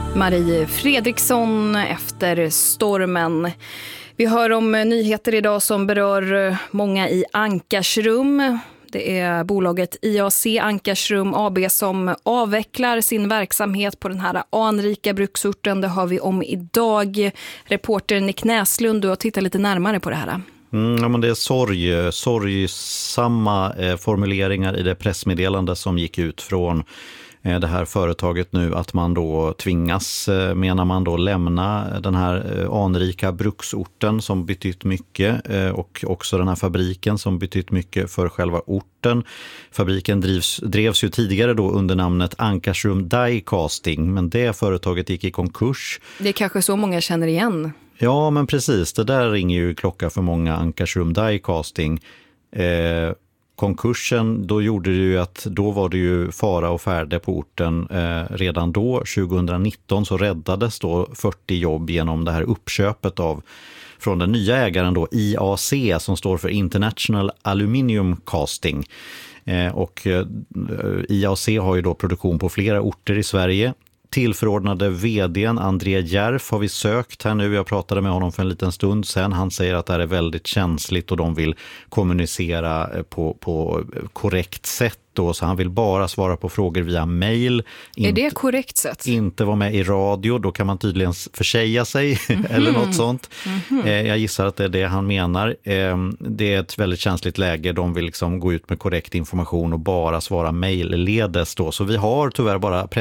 Marie Fredriksson efter stormen. Vi hör om nyheter idag som berör många i Ankarsrum. Det är bolaget IAC Ankarsrum AB som avvecklar sin verksamhet på den här anrika bruksorten. Det har vi om idag. Reporter Nick Näslund, du har tittat lite närmare på det här. Ja, men det är sorgsamma formuleringar i det pressmeddelande som gick ut från det här företaget nu, att man då tvingas, menar man då, lämna den här anrika bruksorten som betytt mycket, och också den här fabriken som betytt mycket för själva orten. Fabriken drevs ju tidigare då under namnet Ankarsrum Die Casting, men det företaget gick i konkurs. Det är kanske så många känner igen. Ja, men precis. Det där ringer ju klocka för många. Ankarsrum Die Casting. Konkursen, då gjorde det ju att då var det ju fara och färde på orten redan då. 2019 så räddades då 40 jobb genom det här uppköpet från den nya ägaren då, IAC, som står för International Aluminium Casting. Och IAC har ju då produktion på flera orter i Sverige. Tillförordnade vdn André Järf har vi sökt här nu. Jag pratade med honom för en liten stund sedan. Han säger att det här är väldigt känsligt och de vill kommunicera på korrekt sätt. Så han vill bara svara på frågor via mejl. Är det korrekt sätt? Inte vara med i radio, då kan man tydligen försäga sig eller något sånt. Jag gissar att det är det han menar. Det är ett väldigt känsligt läge. De vill liksom gå ut med korrekt information och bara svara mejlledes då. Så vi har tyvärr bara